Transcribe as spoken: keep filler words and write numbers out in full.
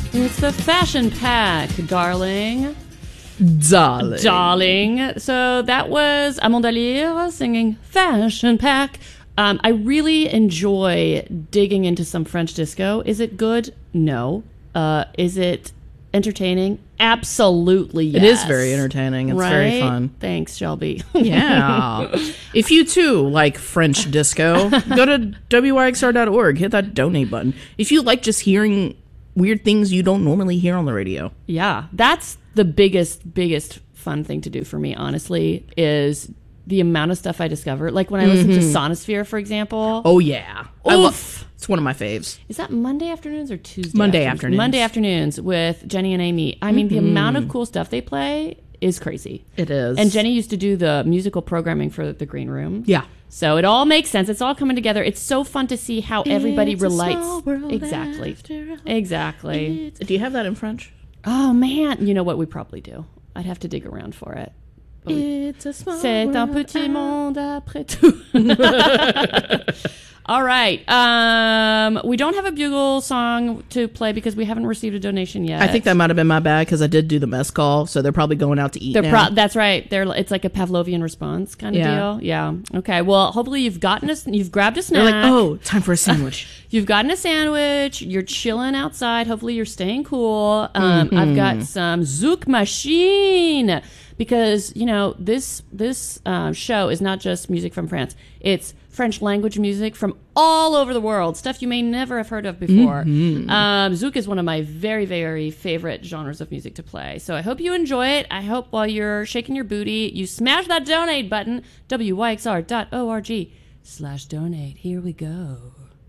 It's the fashion pack, darling. Darling. Darling. So that was Amanda Lear singing Fashion Pack. Um, I really enjoy digging into some French disco. Is it good? No. Uh, is it entertaining? Absolutely yes. It is very entertaining. It's right? very fun. Thanks, Shelby. Yeah. If you too like French disco, go to W Y X R dot org. Hit that donate button. If you like just hearing weird things you don't normally hear on the radio. Yeah. That's the biggest, biggest fun thing to do for me, honestly, is the amount of stuff I discover. Like when I listen mm-hmm. to Sonosphere, for example. Oh, yeah. Oof. I love, it's one of my faves. Is that Monday afternoons or Tuesday Monday afternoons? afternoons. Monday afternoons with Jenny and Amy. I mean, mm-hmm. the amount of cool stuff they play is crazy. It is. And Jenny used to do the musical programming for the Green Room. Yeah. So it all makes sense. It's all coming together. It's so fun to see how everybody it's relates. A small world exactly. After exactly. Do you have that in French? Oh, man. You know what? We probably do. I'd have to dig around for it. It's a small C'est world un petit monde après tout. All right. Um, we don't have a bugle song to play because we haven't received a donation yet. I think that might have been my bad because I did do the mess call, so they're probably going out to eat they're now. Pro- that's right. They're it's like a Pavlovian response kind of yeah. deal. Yeah. Okay. Well, hopefully you've gotten a you've grabbed a snack. They're like, oh, time for a sandwich. You've gotten a sandwich. You're chilling outside. Hopefully you're staying cool. Um, mm-hmm. I've got some Zouk machine. Because, you know, this this uh, show is not just music from France. It's French language music from all over the world. Stuff you may never have heard of before. Mm-hmm. Um, Zouk is one of my very, very favorite genres of music to play. So I hope you enjoy it. I hope while you're shaking your booty, you smash that donate button. W Y X R dot org slash donate. Here we go.